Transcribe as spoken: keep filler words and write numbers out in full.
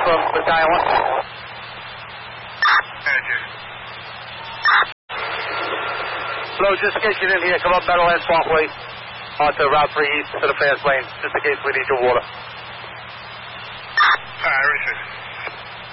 from Battalion one. Hello, just in case you didn't hear, come up Meadowlands Parkway onto Route three East to the fast lane, just in case we need your water. Alright, I receive it.